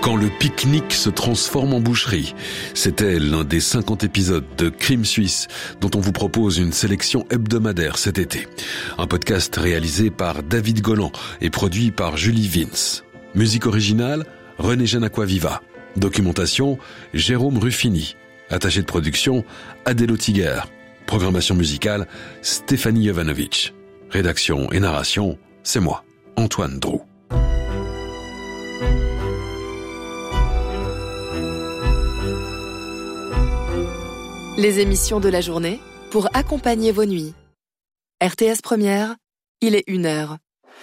Quand le pique-nique se transforme en boucherie, c'était l'un des 50 épisodes de Crime Suisse dont on vous propose une sélection hebdomadaire cet été. Un podcast réalisé par David Golan et produit par Julie Vince. Musique originale, René Janaquaviva. Documentation, Jérôme Ruffini. Attaché de production, Adélo Tiger. Programmation musicale, Stéphanie Jovanovic. Rédaction et narration, c'est moi, Antoine Drou. Les émissions de la journée pour accompagner vos nuits. RTS Première, il est 1h.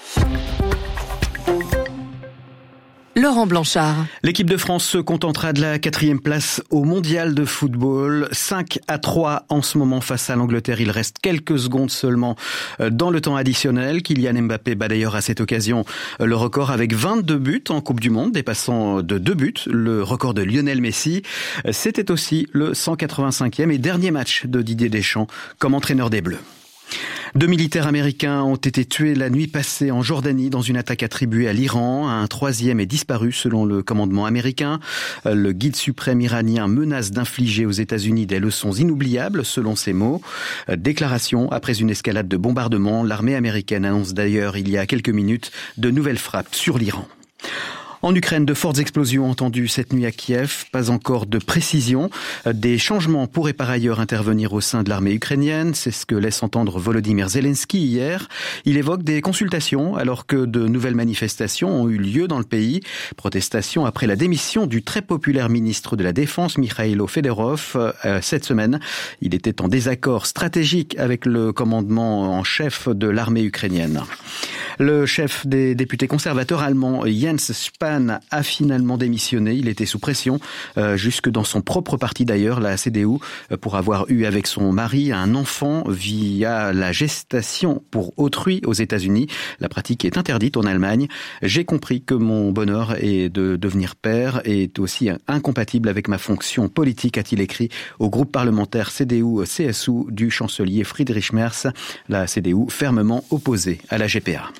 Laurent Blanchard. L'équipe de France se contentera de la 4e place au mondial de football. 5-3 en ce moment face à l'Angleterre. Il reste quelques secondes seulement dans le temps additionnel. Kylian Mbappé bat d'ailleurs à cette occasion le record avec 22 buts en Coupe du Monde, dépassant de 2 buts le record de Lionel Messi. C'était aussi le 185e et dernier match de Didier Deschamps comme entraîneur des Bleus. 2 militaires américains ont été tués la nuit passée en Jordanie dans une attaque attribuée à l'Iran. Un 3e est disparu selon le commandement américain. Le guide suprême iranien menace d'infliger aux États-Unis des leçons inoubliables, selon ses mots. Déclaration après une escalade de bombardements. L'armée américaine annonce d'ailleurs il y a quelques minutes de nouvelles frappes sur l'Iran. En Ukraine, de fortes explosions entendues cette nuit à Kiev, pas encore de précision. Des changements pourraient par ailleurs intervenir au sein de l'armée ukrainienne, c'est ce que laisse entendre Volodymyr Zelensky hier. Il évoque des consultations alors que de nouvelles manifestations ont eu lieu dans le pays. Protestations après la démission du très populaire ministre de la Défense, Mikhailo Fedorov, cette semaine. Il était en désaccord stratégique avec le commandement en chef de l'armée ukrainienne. Le chef des députés conservateurs allemands, Jens Spahn, a finalement démissionné. Il était sous pression, jusque dans son propre parti d'ailleurs, la CDU, pour avoir eu avec son mari un enfant via la gestation pour autrui aux États-Unis. La pratique est interdite en Allemagne. J'ai compris que mon bonheur est de devenir père est aussi incompatible avec ma fonction politique, a-t-il écrit au groupe parlementaire CDU-CSU du chancelier Friedrich Merz, la CDU fermement opposée à la GPA.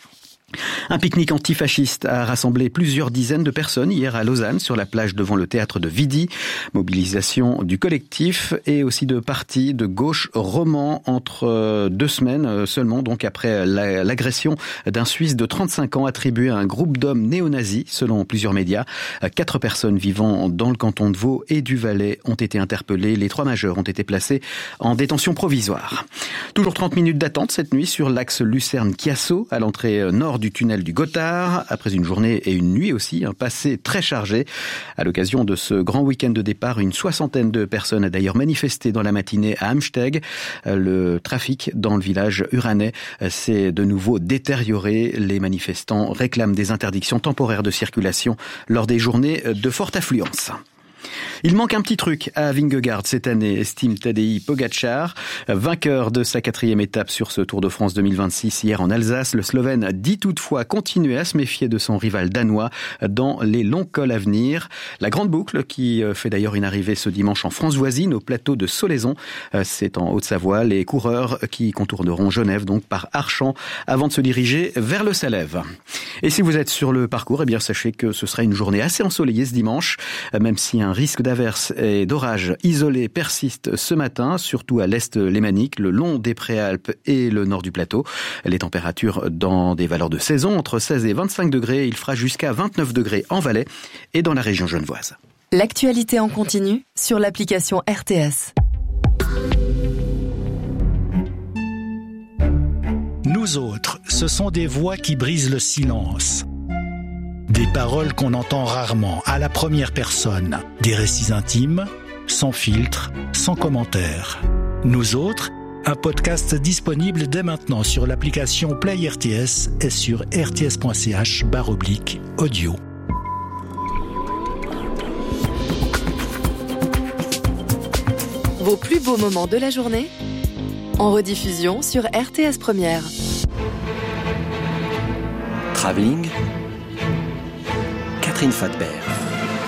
Un pique-nique antifasciste a rassemblé plusieurs dizaines de personnes hier à Lausanne sur la plage devant le théâtre de Vidi. Mobilisation du collectif et aussi de partis de gauche romans entre 2 semaines seulement, donc après l'agression d'un Suisse de 35 ans attribué à un groupe d'hommes néo-nazis selon plusieurs médias. 4 personnes vivant dans le canton de Vaud et du Valais ont été interpellées. Les 3 majeurs ont été placés en détention provisoire. Toujours 30 minutes d'attente cette nuit sur l'axe Lucerne-Chiasso à l'entrée nord du tunnel du Gothard, après une journée et une nuit aussi, un passé très chargé. À l'occasion de ce grand week-end de départ, une 60aine de personnes a d'ailleurs manifesté dans la matinée à Amsteg. Le trafic dans le village uranais s'est de nouveau détérioré. Les manifestants réclament des interdictions temporaires de circulation lors des journées de forte affluence. Il manque un petit truc à Vingegaard cette année, estime Tadej Pogačar, vainqueur de sa 4e étape sur ce Tour de France 2026 hier en Alsace. Le Slovène dit toutefois continuer à se méfier de son rival danois dans les longs cols à venir. La grande boucle qui fait d'ailleurs une arrivée ce dimanche en France voisine au plateau de Solaison, c'est en Haute-Savoie. Les coureurs qui contourneront Genève donc par Archamps avant de se diriger vers le Salève. Et si vous êtes sur le parcours, eh bien sachez que ce sera une journée assez ensoleillée ce dimanche, même si un risque d'averses et d'orages isolés persiste ce matin, surtout à l'est lémanique, le long des Préalpes et le nord du plateau. Les températures dans des valeurs de saison, entre 16 et 25 degrés. Il fera jusqu'à 29 degrés en Valais et dans la région genevoise. L'actualité en continu sur l'application RTS. Nous autres, ce sont des voix qui brisent le silence. Des paroles qu'on entend rarement, à la première personne. Des récits intimes, sans filtre, sans commentaire. Nous autres, un podcast disponible dès maintenant sur l'application Play RTS et sur rts.ch/audio. Vos plus beaux moments de la journée en rediffusion sur RTS Première. Travelling, Catherine Fadbert.